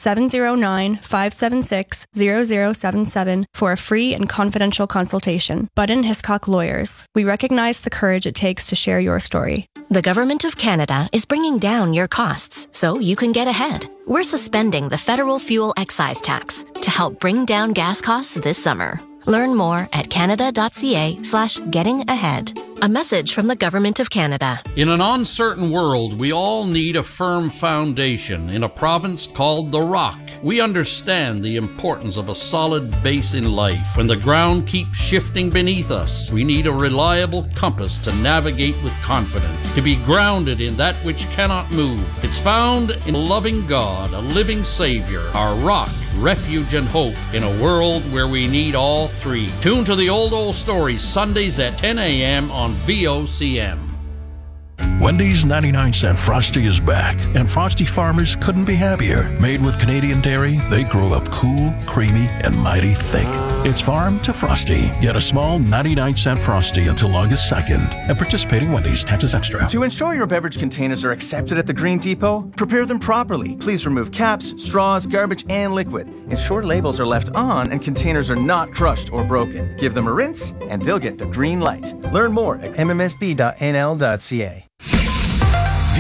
709-576-0077 for a free and confidential consultation. Budden Hiscock Lawyers. We recognize the courage it takes to share your story. The Government of Canada is bringing down your costs so you can get ahead. We're suspending the federal fuel excise tax to help bring down gas costs this summer. Learn more at canada.ca/gettingahead. A message from the Government of Canada. In an uncertain world, we all need a firm foundation in a province called the Rock. We understand the importance of a solid base in life. When the ground keeps shifting beneath us, we need a reliable compass to navigate with confidence, to be grounded in that which cannot move. It's found in a loving God, a living Savior, our rock, refuge, and hope in a world where we need all three. Tune to the Old Stories Sundays at 10 a.m. on VOCM. Wendy's 99-cent Frosty is back, and Frosty farmers couldn't be happier. Made with Canadian dairy, they grow up cool, creamy, and mighty thick. It's farm to Frosty. Get a small 99-cent Frosty until August 2nd at participating Wendy's. Taxes extra. To ensure your beverage containers are accepted at the Green Depot, prepare them properly. Please remove caps, straws, garbage, and liquid. Ensure labels are left on and containers are not crushed or broken. Give them a rinse, and they'll get the green light. Learn more at mmsb.nl.ca.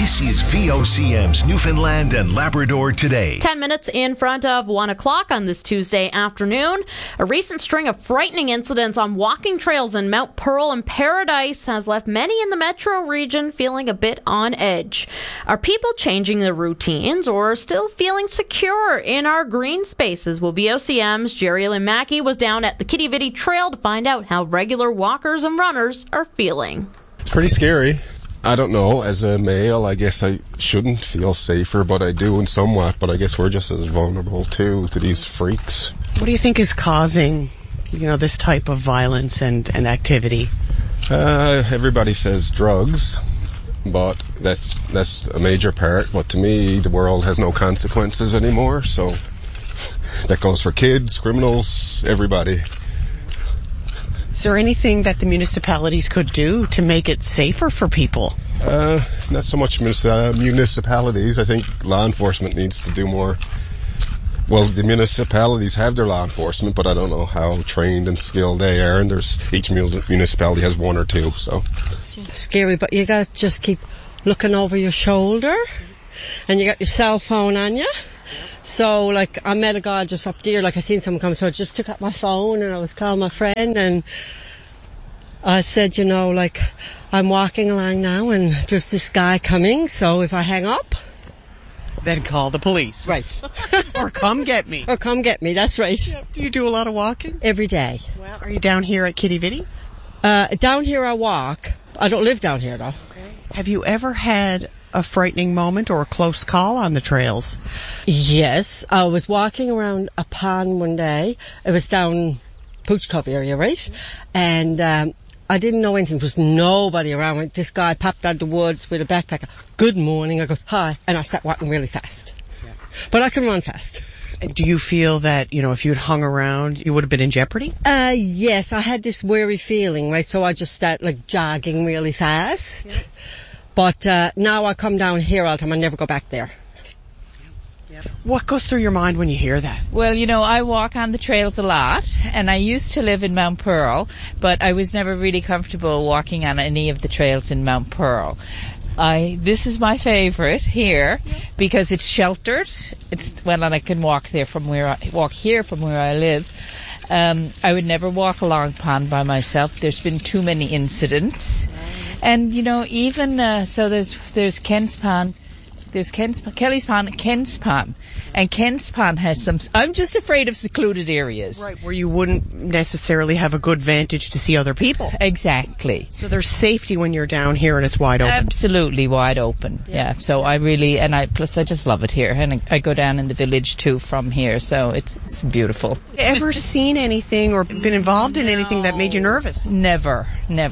This is VOCM's Newfoundland and Labrador Today. 10 minutes in front of 1 o'clock on this Tuesday afternoon. A recent string of frightening incidents on walking trails in Mount Pearl and Paradise has left many in the metro region feeling a bit on edge. Are people changing their routines or still feeling secure in our green spaces? Well, VOCM's Jerry Lynn Mackey was down at the Quidi Vidi Trail to find out how regular walkers and runners are feeling. It's pretty scary. I don't know, as a male, I guess I shouldn't feel safer, but I do in somewhat, but I guess we're just as vulnerable too to these freaks. What do you think is causing, this type of violence and activity? Everybody says drugs, but that's a major part, but to me, the world has no consequences anymore, so that goes for kids, criminals, everybody. Is there anything that the municipalities could do to make it safer for people? Not so much municipalities. I think law enforcement needs to do more. Well, the municipalities have their law enforcement, but I don't know how trained and skilled they are, and each municipality has one or two, so. Scary, but you gotta just keep looking over your shoulder, and you got your cell phone on you. So, I met a guy just up there, I seen someone come, so I just took out my phone and I was calling my friend and I said, I'm walking along now and there's this guy coming, so if I hang up, then call the police. Right. Or come get me. Or come get me, that's right. Yeah. Do you do a lot of walking? Every day. Well, are you down here at Quidi Vidi? Down here I walk. I don't live down here, though. Okay. Have you ever had a frightening moment or a close call on the trails? Yes. I was walking around a pond one day. It was down Pooch Cove area, right? And I didn't know anything. There was nobody around. This guy popped out of the woods with a backpack. Good morning. I go, hi. And I started walking really fast. Yeah. But I can run fast. Do you feel that, if you'd hung around, you would have been in jeopardy? Yes. I had this weary feeling, right? So I just started, jogging really fast. Yeah. But now I come down here all the time. I never go back there. Yep. What goes through your mind when you hear that? Well, I walk on the trails a lot, and I used to live in Mount Pearl, but I was never really comfortable walking on any of the trails in Mount Pearl. This is my favorite here because it's sheltered. And I can walk here from where I live. I would never walk along pond by myself. There's been too many incidents. And, even, so there's Kent's Pond, there's Kelly's Pond, Kent's Pond. And Kent's Pond has I'm just afraid of secluded areas. Right, where you wouldn't necessarily have a good vantage to see other people. Exactly. So there's safety when you're down here and it's wide open. Absolutely wide open, yeah. So I just love it here. And I go down in the village too from here, so it's beautiful. Ever seen anything or been involved in anything that made you nervous? Never.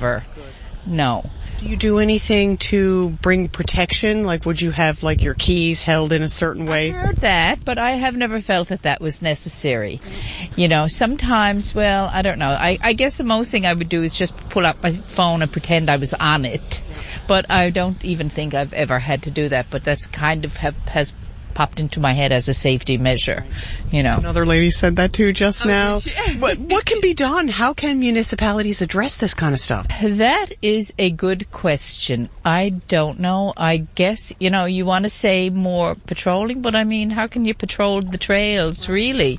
No. Do you do anything to bring protection? Would you have, your keys held in a certain way? I heard that, but I have never felt that was necessary. Sometimes, I don't know. I guess the most thing I would do is just pull up my phone and pretend I was on it. But I don't even think I've ever had to do that. But that's kind of has popped into my head as a safety measure, Another lady said that too just now. What can be done? How can municipalities address this kind of stuff? That is a good question. I don't know. I guess, you want to say more patrolling, but how can you patrol the trails, really?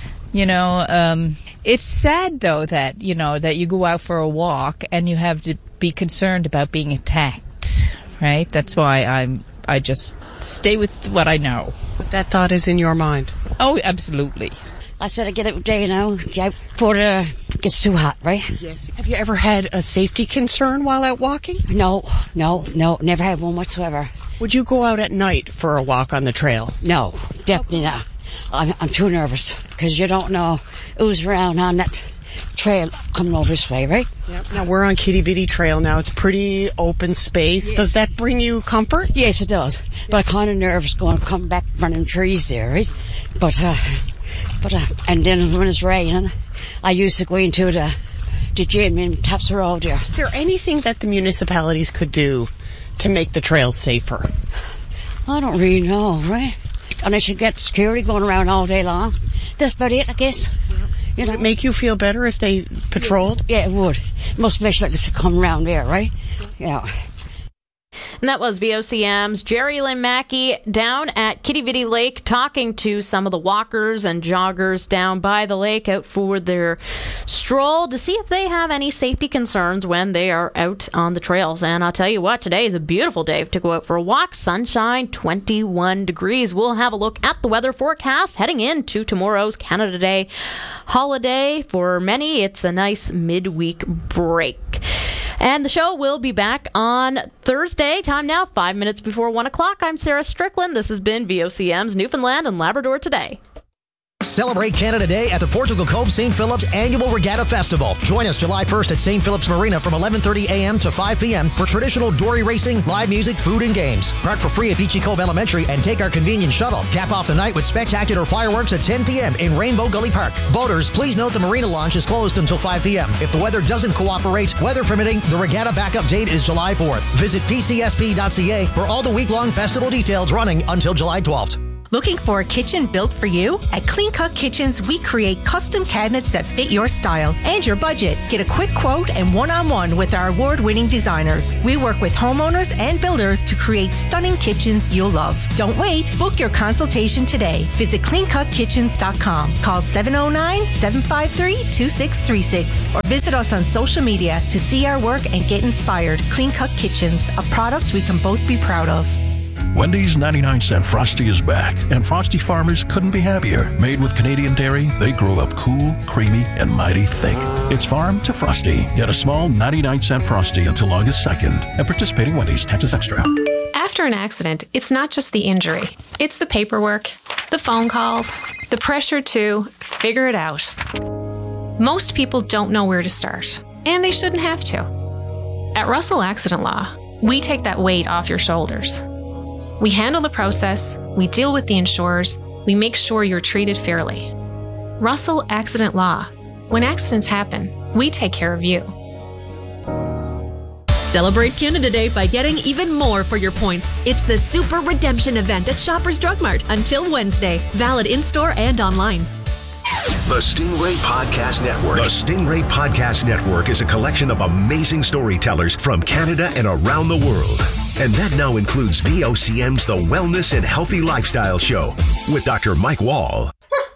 It's sad though that, that you go out for a walk and you have to be concerned about being attacked, right? That's why I just stay with what I know. But that thought is in your mind? Oh, absolutely. I said I get out there, get before it gets too hot, right? Yes. Have you ever had a safety concern while out walking? No, never had one whatsoever. Would you go out at night for a walk on the trail? No, definitely not. I'm too nervous because you don't know who's around on that trail coming over this way, right? Yep. Now we're on Quidi Vidi Trail now. It's pretty open space. Yes. Does that bring you comfort? Yes, it does. But I'm kind of nervous coming back from them trees there, right? But and then when it's raining, I used to go into the gym in Taps the Road there. Is there anything that the municipalities could do to make the trails safer? I don't really know, right? Unless you get security going around all day long. That's about it, I guess. Would it make you feel better if they patrolled? Yeah, it would. Most especially like this come around there, right? Yeah. And that was VOCM's Jerry Lynn Mackey down at Kitty Vitty Lake talking to some of the walkers and joggers down by the lake out for their stroll to see if they have any safety concerns when they are out on the trails. And I'll tell you what, today is a beautiful day to go out for a walk. Sunshine, 21 degrees. We'll have a look at the weather forecast heading into tomorrow's Canada Day holiday. For many, it's a nice midweek break. And the show will be back on Thursday. Time now, 5 minutes before 1 o'clock. I'm Sarah Strickland. This has been VOCM's Newfoundland and Labrador Today. Celebrate Canada Day at the Portugal Cove St. Philip's Annual Regatta Festival. Join us July 1st at St. Philip's Marina from 11:30 a.m. to 5 p.m. for traditional dory racing, live music, food, and games. Park for free at Beachy Cove Elementary and take our convenient shuttle. Cap off the night with spectacular fireworks at 10 p.m. in Rainbow Gully Park. Voters, please note the marina launch is closed until 5 p.m. If the weather doesn't cooperate, weather permitting, the regatta backup date is July 4th. Visit pcsp.ca for all the week-long festival details running until July 12th. Looking for a kitchen built for you? At Clean Cut Kitchens, we create custom cabinets that fit your style and your budget. Get a quick quote and one-on-one with our award-winning designers. We work with homeowners and builders to create stunning kitchens you'll love. Don't wait. Book your consultation today. Visit cleancutkitchens.com. Call 709-753-2636 or visit us on social media to see our work and get inspired. Clean Cut Kitchens, a product we can both be proud of. Wendy's 99-cent Frosty is back, and Frosty farmers couldn't be happier. Made with Canadian dairy, they grow up cool, creamy, and mighty thick. It's farm to Frosty. Get a small 99-cent Frosty until August 2nd at participating Wendy's. Taxes extra. After an accident, it's not just the injury. It's the paperwork, the phone calls, the pressure to figure it out. Most people don't know where to start, and they shouldn't have to. At Russell Accident Law, we take that weight off your shoulders. We handle the process, we deal with the insurers, we make sure you're treated fairly. Russell Accident Law. When accidents happen, we take care of you. Celebrate Canada Day by getting even more for your points. It's the Super Redemption event at Shoppers Drug Mart until Wednesday. Valid in-store and online. The Stingray Podcast Network. The Stingray Podcast Network is a collection of amazing storytellers from Canada and around the world. And that now includes VOCM's The Wellness and Healthy Lifestyle Show with Dr. Mike Wall.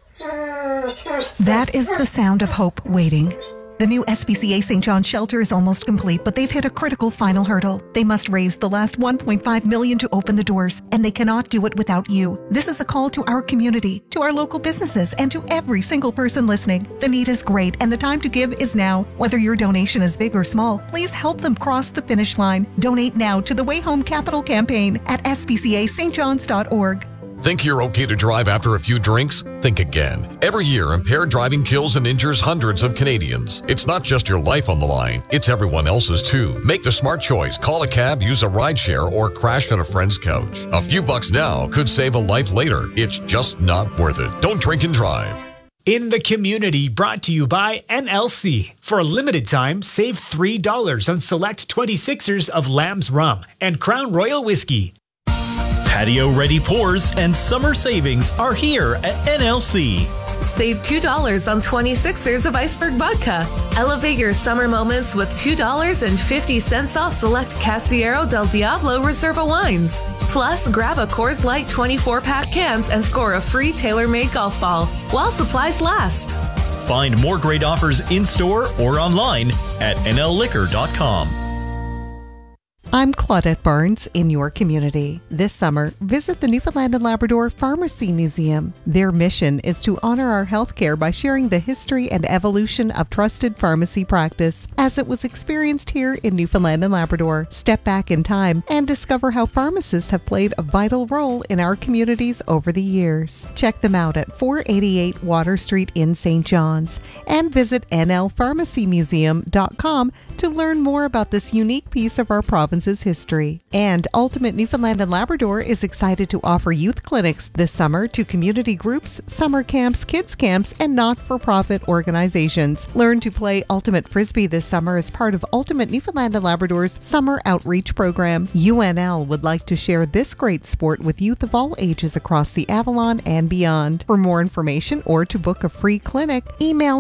That is the sound of hope waiting. The new SPCA St. John's shelter is almost complete, but they've hit a critical final hurdle. They must raise the last $1.5 million to open the doors, and they cannot do it without you. This is a call to our community, to our local businesses, and to every single person listening. The need is great, and the time to give is now. Whether your donation is big or small, please help them cross the finish line. Donate now to the Way Home Capital campaign at spcastjohns.org. Think you're okay to drive after a few drinks? Think again. Every year, impaired driving kills and injures hundreds of Canadians. It's not just your life on the line, it's everyone else's too. Make the smart choice. Call a cab, use a rideshare, or crash on a friend's couch. A few bucks now could save a life later. It's just not worth it. Don't drink and drive. In the Community, brought to you by NLC. For a limited time, save $3 on select 26ers of Lamb's Rum and Crown Royal Whiskey. Patio-ready pours and summer savings are here at NLC. Save $2 on 26ers of Iceberg Vodka. Elevate your summer moments with $2.50 off select Casillero del Diablo Reserva wines. Plus, grab a Coors Light 24-pack cans and score a free tailor-made golf ball while supplies last. Find more great offers in-store or online at nlliquor.com. I'm Claudette Barnes in your community. This summer, visit the Newfoundland and Labrador Pharmacy Museum. Their mission is to honor our healthcare by sharing the history and evolution of trusted pharmacy practice as it was experienced here in Newfoundland and Labrador. Step back in time and discover how pharmacists have played a vital role in our communities over the years. Check them out at 488 Water Street in St. John's and visit nlpharmacymuseum.com to learn more about this unique piece of our province's history. And Ultimate Newfoundland and Labrador is excited to offer youth clinics this summer to community groups, summer camps, kids camps, and not-for-profit organizations. Learn to play Ultimate Frisbee this summer as part of Ultimate Newfoundland and Labrador's Summer Outreach Program. UNL would like to share this great sport with youth of all ages across the Avalon and beyond. For more information or to book a free clinic, email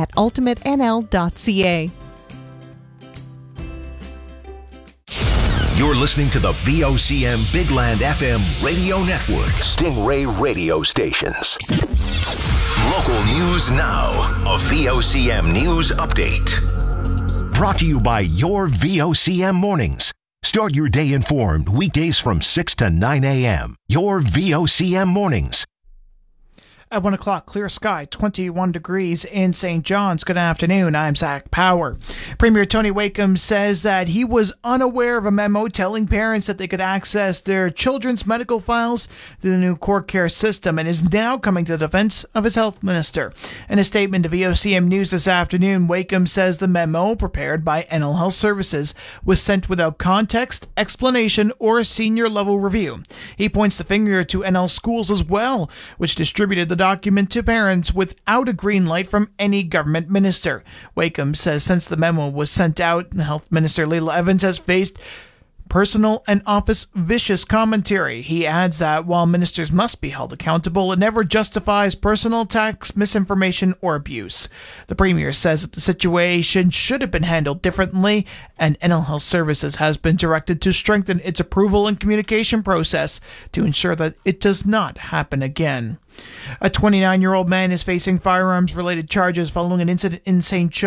communications@ultimatenl.ca. You're listening to the VOCM Big Land FM radio network. Stingray radio stations. Local news now. A VOCM news update. Brought to you by your VOCM mornings. Start your day informed weekdays from 6 to 9 a.m. Your VOCM mornings. At 1 o'clock, clear sky, 21 degrees in St. John's. Good afternoon, I'm Zach Power. Premier Tony Wakeham says that he was unaware of a memo telling parents that they could access their children's medical files through the new Court Care system and is now coming to the defense of his health minister. In a statement to VOCM News this afternoon, Wakeham says the memo, prepared by NL Health Services, was sent without context, explanation, or senior-level review. He points the finger to NL Schools as well, which distributed the document to parents without a green light from any government minister. Wakeham says since the memo was sent out, the Health Minister Leila Evans has faced personal and office vicious commentary. He adds that while ministers must be held accountable, it never justifies personal attacks, misinformation, or abuse. The Premier says that the situation should have been handled differently, and NL Health Services has been directed to strengthen its approval and communication process to ensure that it does not happen again. A 29-year-old man is facing firearms-related charges following an incident in St. John's